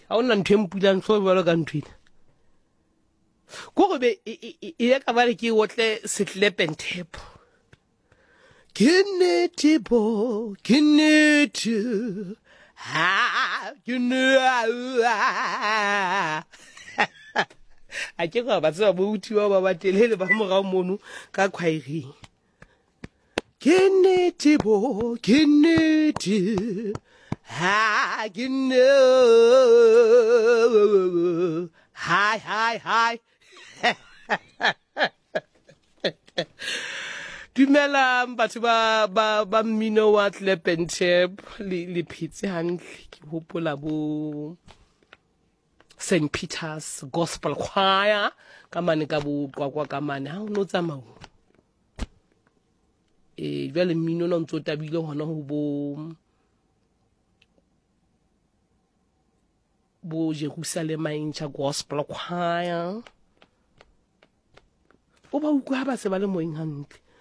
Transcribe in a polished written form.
ha ona ntwe mpulang so bjalo ka ntwena go go be e ka ba re ke otle setlepenthepo Kinnete bo, kinnete, ha, a ke go ba tswa bo utiwa ba batelele ba morao mono ka khwaireng kinnete bo, kinnete, ha, hi, hi, hi. Dumelang batho ba mmino wa Tlepentep le phetse hantle ke hopola bo St Peter's Gospel Choir ka mane ka bo qwaqwa ka mane ha o no tsamao jwale mmino no ntso tabile hona ho bo Jerusalem Incha Gospel Choir o ba utlwa ba se ba le moeng hantle